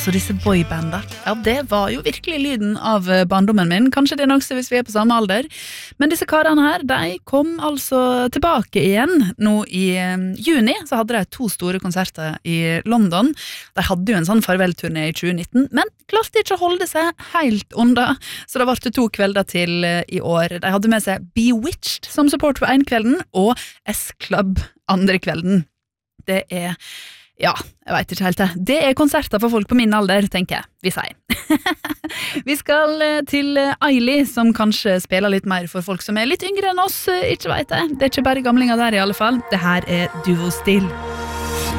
Altså disse boybanda. Ja, det var jo virkelig lyden av barndommen min. Kanskje det også hvis vi på samme alder. Men disse karene her, de kom altså tilbake igjen. Nå i juni så hadde de 2 store konserter i London. De hadde jo en sånn farvelturné i 2019, men klarte ikke å holde seg helt unna. Så det var 2 kvelder til i år. De hadde med seg Bewitched som support for en kvelden, og S-Club andre kvelden. Det ja, jeg vet ikke helt det. Det konserter for folk på min alder, tenker jeg, vi sier. Vi skal til Ailey, som kanskje spiller litt mer for folk som litt yngre enn oss, ikke vet jeg. Det ikke bare gamlinger der i alle fall. Det her Duo Still.